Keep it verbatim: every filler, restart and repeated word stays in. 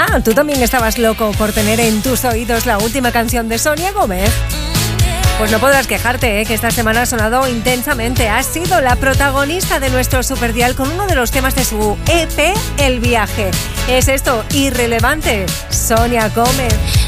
Ah, ¿tú también estabas loco por tener en tus oídos la última canción de Sonia Gómez? Pues no podrás quejarte, ¿eh? Que esta semana ha sonado intensamente. Ha sido la protagonista de nuestro Superdial con uno de los temas de su E P, El Viaje. ¿Es esto irrelevante? Sonia Gómez.